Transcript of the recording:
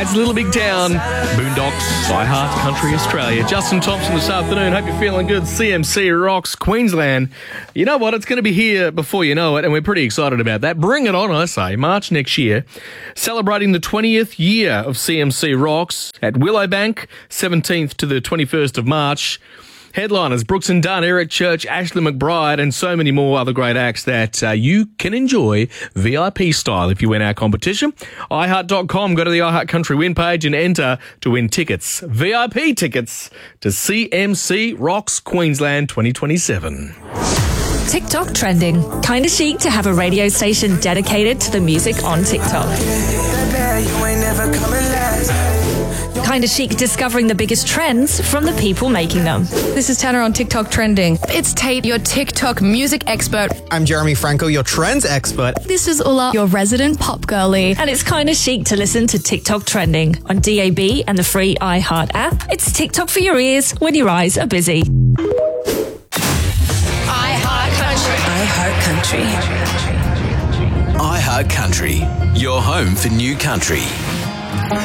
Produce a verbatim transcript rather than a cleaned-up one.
It's Little Big Town, Boondocks, I Heart Country Australia. Justin Thompson this afternoon. Hope you're feeling good. C M C rocks Queensland. You know what? It's going to be here before you know it, and we're pretty excited about that. Bring it on, I say. March next year, celebrating the twentieth year of C M C rocks at Willowbank, seventeenth to the twenty-first of March. Headliners, Brooks and Dunn, Eric Church, Ashley McBride, and so many more other great acts that uh, you can enjoy V I P style if you win our competition. i heart dot com, go to the iHeart Country win page and enter to win tickets, V I P tickets to C M C Rocks Queensland twenty twenty-seven. TikTok trending. Kinda chic to have a radio station dedicated to the music on TikTok. Kinda chic discovering the biggest trends from the people making them. This is Tanner on TikTok trending. It's Tate, your TikTok music expert. I'm Jeremy Franco, your trends expert. This is Ulla, your resident pop girly. And it's kinda chic to listen to TikTok trending on D A B and the free iHeart app. It's TikTok for your ears when your eyes are busy. iHeart Country. iHeart Country. iHeart Country, your home for new country.